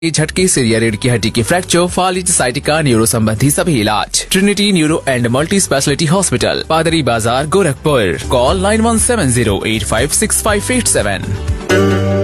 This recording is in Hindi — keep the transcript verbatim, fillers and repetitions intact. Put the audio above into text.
झटके से या रीढ़ की हड्डी की फ्रैक्चर, फालिज, साइटिका, न्यूरो संबंधी सभी इलाज Trinity neuro and multi speciality hospital, पादरी बाजार, Gorakhpur. Call nine one seven zero eight five six five eight seven.